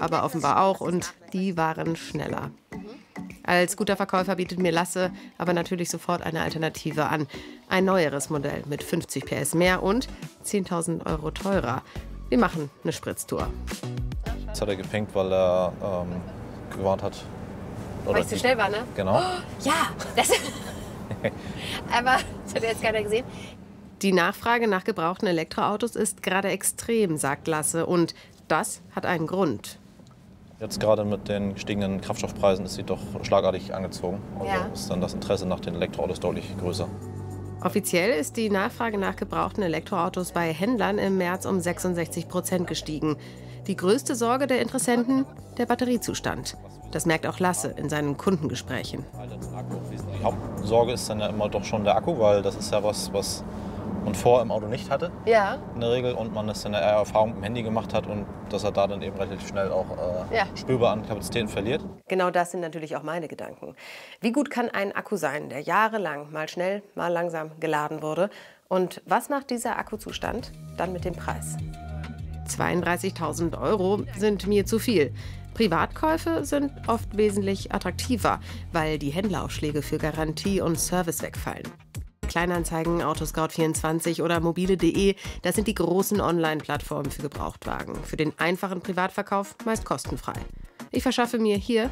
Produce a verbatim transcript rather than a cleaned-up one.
aber offenbar auch und die waren schneller. Als guter Verkäufer bietet mir Lasse aber natürlich sofort eine Alternative an. Ein neueres Modell mit fünfzig P S mehr und zehntausend Euro teurer. Wir machen eine Spritztour. Das hat er gepinkt, weil er ähm, gewarnt hat. Weil ich zu schnell war, ne? Genau. Oh, ja, das aber das hat jetzt keiner gesehen. Die Nachfrage nach gebrauchten Elektroautos ist gerade extrem, sagt Lasse. Und das hat einen Grund. Jetzt gerade mit den gestiegenen Kraftstoffpreisen ist sie doch schlagartig angezogen. Also ja. ist dann das Interesse nach den Elektroautos deutlich größer. Offiziell ist die Nachfrage nach gebrauchten Elektroautos bei Händlern im März um sechsundsechzig Prozent gestiegen. Die größte Sorge der Interessenten, der Batteriezustand. Das merkt auch Lasse in seinen Kundengesprächen. Die Hauptsorge ist dann ja immer doch schon der Akku, weil das ist ja was, was man vorher im Auto nicht hatte, ja. in der Regel. Und man das dann eher Erfahrung mit dem Handy gemacht hat und dass er da dann eben relativ schnell auch äh, ja. spürbar an Kapazitäten verliert. Genau das sind natürlich auch meine Gedanken. Wie gut kann ein Akku sein, der jahrelang mal schnell, mal langsam geladen wurde? Und was macht dieser Akkuzustand dann mit dem Preis? zweiunddreißigtausend Euro sind mir zu viel. Privatkäufe sind oft wesentlich attraktiver, weil die Händleraufschläge für Garantie und Service wegfallen. Kleinanzeigen, Autoscout vierundzwanzig oder mobile punkt de, das sind die großen Online-Plattformen für Gebrauchtwagen. Für den einfachen Privatverkauf meist kostenfrei. Ich verschaffe mir hier